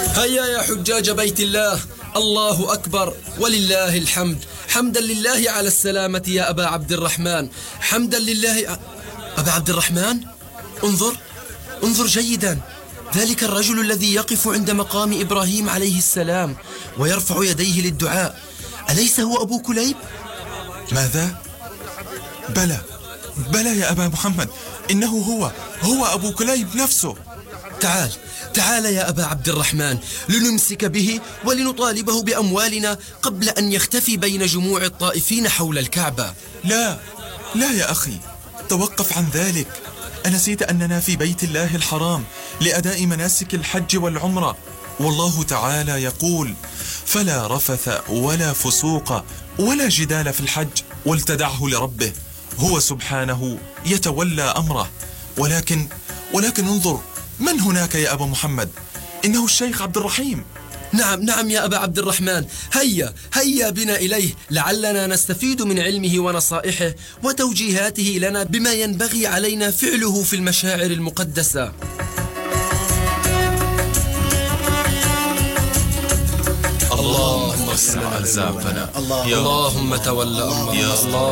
هيا يا حجاج بيت الله، الله أكبر ولله الحمد. حمدا لله على السلامة يا أبا عبد الرحمن، حمدا لله. أبا عبد الرحمن، انظر جيدا، ذلك الرجل الذي يقف عند مقام إبراهيم عليه السلام ويرفع يديه للدعاء، أليس هو أبو كليب؟ ماذا؟ بلى يا أبا محمد، إنه هو أبو كليب نفسه. تعال يا أبا عبد الرحمن، لنمسك به ولنطالبه بأموالنا قبل أن يختفي بين جموع الطائفين حول الكعبة. لا يا أخي، توقف عن ذلك. أنسيت أننا في بيت الله الحرام لأداء مناسك الحج والعمرة، والله تعالى يقول: فلا رفث ولا فسوق ولا جدال في الحج، ولتدعه لربه، هو سبحانه يتولى أمره. ولكن انظر، من هناك يا أبا محمد؟ إنه الشيخ عبد الرحيم. نعم يا أبا عبد الرحمن، هيا بنا إليه، لعلنا نستفيد من علمه ونصائحه وتوجيهاته لنا بما ينبغي علينا فعله في المشاعر المقدسة. اللهم اسمع أنزافنا، اللهم تولى أمرنا.